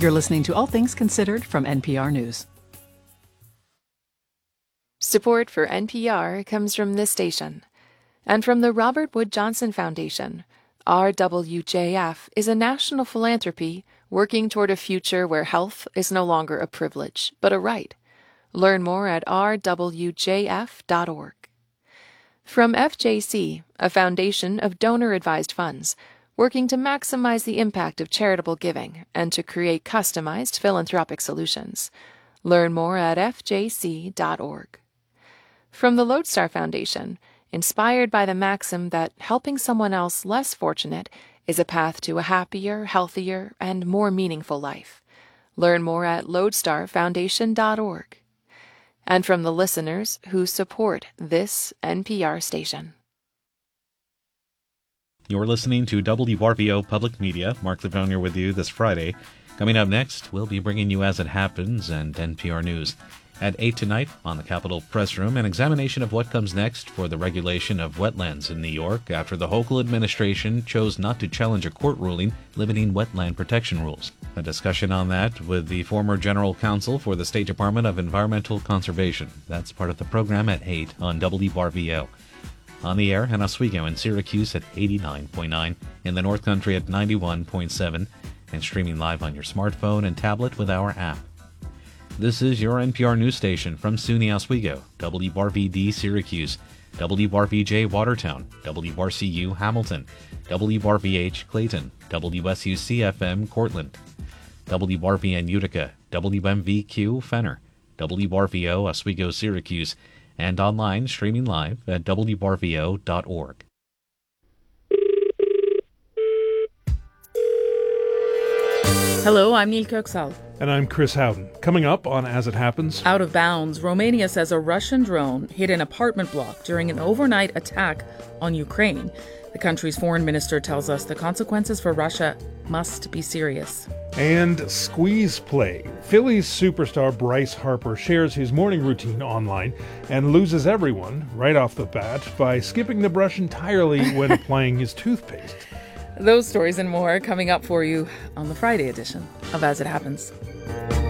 You're listening to All Things Considered from NPR News. Support for NPR comes from this station and from the Robert Wood Johnson Foundation. RWJF is a national philanthropy working toward a future where health is no longer a privilege, but a right. Learn more at rwjf.org. From FJC, a foundation of donor-advised funds, working to maximize the impact of charitable giving and to create customized philanthropic solutions. Learn more at fjc.org. From the Lodestar Foundation, inspired by the maxim that helping someone else less fortunate is a path to a happier, healthier, and more meaningful life. Learn more at lodestarfoundation.org. And from the listeners who support this NPR station. You're listening to WRVO Public Media. Mark Levone here with you this Friday. Coming up next, we'll be bringing you As It Happens and NPR News. At 8 tonight, on the Capitol Press Room, an examination of what comes next for the regulation of wetlands in New York after the Hochul administration chose not to challenge a court ruling limiting wetland protection rules. A discussion on that with the former General Counsel for the State Department of Environmental Conservation. That's part of the program at 8 on WRVO. On the air in Oswego and Syracuse at 89.9, in the North Country at 91.7, and streaming live on your smartphone and tablet with our app. This is your NPR news station from SUNY Oswego, WRVD Syracuse, WRVJ Watertown, WRCU Hamilton, WRVH Clayton, WSUC-FM Cortland, WRVN Utica, WMVQ Fenner, WRVO Oswego Syracuse, and online streaming live at wrvo.org. Hello, I'm Neil Köksal. And I'm Chris Howden. Coming up on As It Happens. Out of bounds, Romania says a Russian drone hit an apartment block during an overnight attack on Ukraine. The country's foreign minister tells us the consequences for Russia must be serious. And squeeze play. Phillies superstar Bryce Harper shares his morning routine online and loses everyone right off the bat by skipping the brush entirely when applying his toothpaste. Those stories and more coming up for you on the Friday edition of As It Happens.